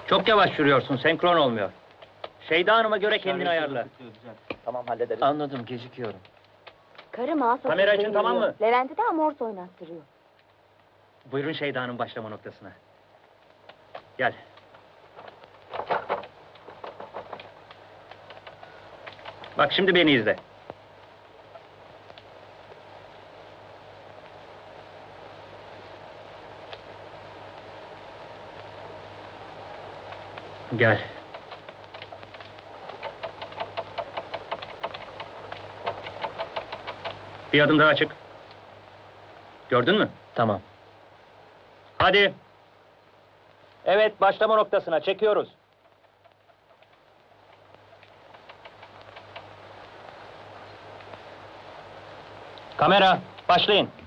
Çok yavaş yürüyorsun, senkron olmuyor. Şeyda Hanım'a göre kendini ayarla. Tamam, hallederiz. Anladım, gecikiyorum. Karı mağaza Kamera için tamam mı? Levent'i de amors oynattırıyor. Buyurun Şeyda Hanım başlama noktasına. Gel. Bak şimdi beni izle. Gel. Bir adım daha çık. Gördün mü? Tamam. Hadi. Evet, başlama noktasına çekiyoruz. Kamera, başlayın.